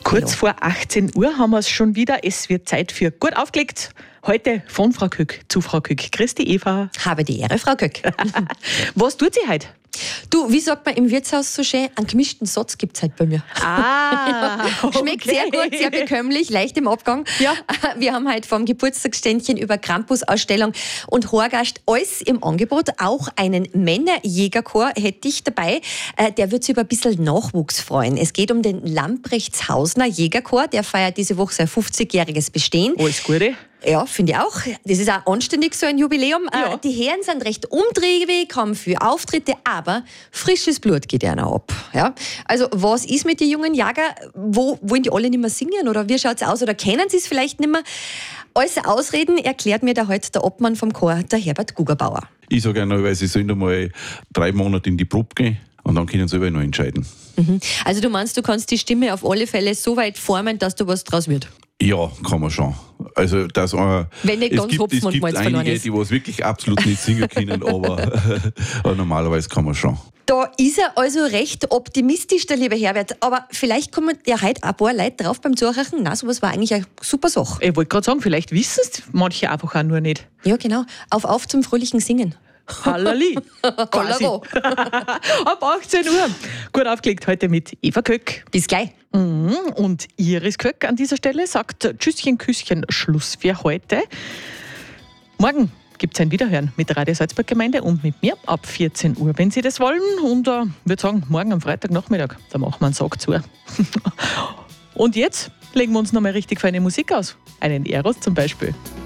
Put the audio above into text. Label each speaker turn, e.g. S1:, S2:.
S1: Kurz vor 18 Uhr haben wir es schon wieder. Es wird Zeit für gut aufgelegt. Heute von Frau Köck zu Frau Köck. Christi Eva.
S2: Habe die Ehre, Frau Köck.
S1: Was tut sie heute?
S2: Du, wie sagt man im Wirtshaus so schön, einen gemischten Satz gibt es heute bei mir.
S1: Okay.
S2: Schmeckt sehr gut, sehr bekömmlich, leicht im Abgang.
S1: Ja.
S2: Wir haben heute vom Geburtstagsständchen über Krampus-Ausstellung und Horgast alles im Angebot. Auch einen Männerjägerchor hätte ich dabei. Der wird sich über ein bisschen Nachwuchs freuen. Es geht um den Lamprechtshausener Jägerchor. Der feiert diese Woche sein 50-jähriges Bestehen.
S1: Alles Gute.
S2: Ja, finde ich auch. Das ist auch anständig, so ein Jubiläum.
S1: Ja.
S2: Die Herren sind recht umtriebig, haben viele Auftritte, aber frisches Blut geht ja noch ab. Ja? Also, was ist mit den jungen Jäger? Wollen die alle nicht mehr singen? Oder wie schaut es aus? Oder kennen sie es vielleicht nicht mehr? Alles Ausreden erklärt mir da heute der Obmann vom Chor, der Herbert Gugerbauer.
S3: Ich sage einmal, weil sie sollen einmal 3 Monate in die Probe gehen und dann können sie selber noch entscheiden.
S2: Also, du meinst, du kannst die Stimme auf alle Fälle so weit formen, dass da was draus wird?
S3: Ja, kann man schon. Also, dass
S2: Wenn nicht ganz Hopfen und
S3: es
S2: Malz
S3: gibt
S2: verloren
S3: einige,
S2: ist.
S3: die was wirklich absolut nicht singen können, aber normalerweise kann man schon.
S2: Da ist er also recht optimistisch, der liebe Herbert. Aber vielleicht kommen ja heute ein paar Leute drauf beim Zuhören. Na, sowas war eigentlich eine super Sache.
S1: Ich wollte gerade sagen, vielleicht wissen es manche einfach auch nur nicht.
S2: Ja, genau. Auf zum fröhlichen Singen.
S1: Hallali. Quasi.
S2: Hollero.
S1: Ab 18 Uhr. Gut aufgelegt heute mit Eva Köck.
S2: Bis gleich.
S1: Und Iris Köck an dieser Stelle sagt Tschüsschen, Küsschen, Schluss für heute. Morgen gibt es ein Wiederhören mit Radio Salzburg Gemeinde und mit mir ab 14 Uhr, wenn Sie das wollen. Und ich würde sagen, morgen am Freitagnachmittag, da machen wir einen Sack zu. Und jetzt legen wir uns nochmal richtig feine Musik aus. Einen Eros zum Beispiel.